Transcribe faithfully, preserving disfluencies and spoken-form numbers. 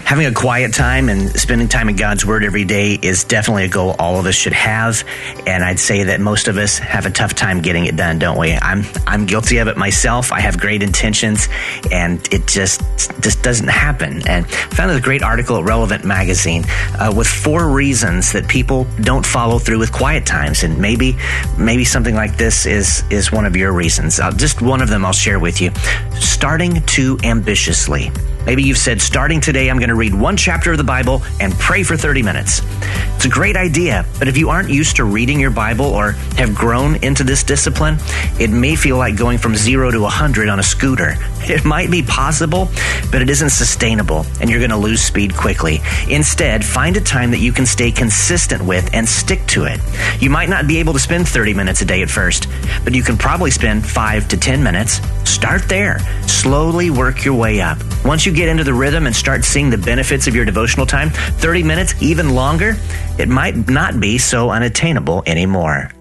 Having a quiet time and spending time in God's Word every day is definitely a goal all of us should have. And I'd say that most of us have a tough time getting it done, don't we? I'm I'm guilty of it myself. I have great intentions, and it just just doesn't happen. And I found a great article at Relevant Magazine uh, with four reasons that people don't follow through with quiet times. And maybe maybe something like this is, is one of your reasons. Uh, just one of them I'll share with you. Starting too ambitiously. Maybe you've said, starting today, I'm going to read one chapter of the Bible and pray for thirty minutes. It's a great idea, but if you aren't used to reading your Bible or have grown into this discipline, it may feel like going from zero to one hundred on a scooter. It might be possible, but it isn't sustainable, and you're going to lose speed quickly. Instead, find a time that you can stay consistent with and stick to it. You might not be able to spend thirty minutes a day at first, but you can probably spend five to ten minutes. Start there. Slowly work your way up. Once you get into the rhythm and start seeing the benefits of your devotional time, thirty minutes, even longer, it might not be so unattainable anymore.